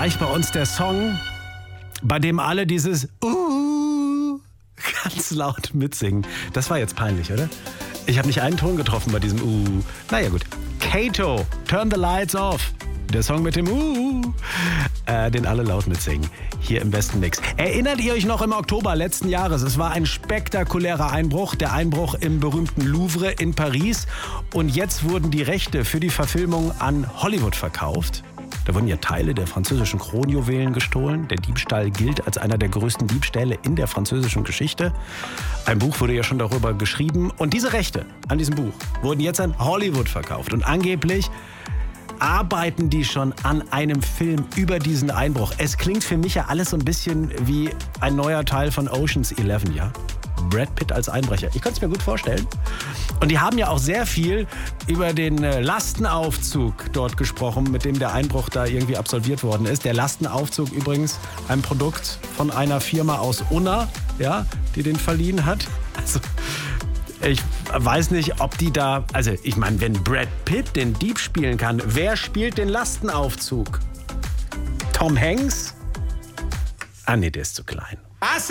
gleich bei uns der Song, bei dem alle dieses ganz laut mitsingen. Das war jetzt peinlich, oder? Ich habe nicht einen Ton getroffen bei diesem Naja gut. Kato, Turn the Lights Off. Der Song mit dem den alle laut mitsingen. Hier im besten Mix. Erinnert ihr euch noch im Oktober letzten Jahres? Es war ein spektakulärer Einbruch. Der Einbruch im berühmten Louvre in Paris. Und jetzt wurden die Rechte für die Verfilmung an Hollywood verkauft. Da wurden ja Teile der französischen Kronjuwelen gestohlen. Der Diebstahl gilt als einer der größten Diebstähle in der französischen Geschichte. Ein Buch wurde ja schon darüber geschrieben. Und diese Rechte an diesem Buch wurden jetzt an Hollywood verkauft. Und angeblich arbeiten die schon an einem Film über diesen Einbruch. Es klingt für mich ja alles so ein bisschen wie ein neuer Teil von Ocean's 11, ja? Brad Pitt als Einbrecher. Ich kann es mir gut vorstellen. Und die haben ja auch sehr viel über den Lastenaufzug dort gesprochen, mit dem der Einbruch da irgendwie absolviert worden ist. Der Lastenaufzug übrigens ein Produkt von einer Firma aus Unna, ja, die den verliehen hat. Also ich weiß nicht, ob die da... Also ich meine, wenn Brad Pitt den Dieb spielen kann, wer spielt den Lastenaufzug? Tom Hanks? Ah nee, der ist zu klein.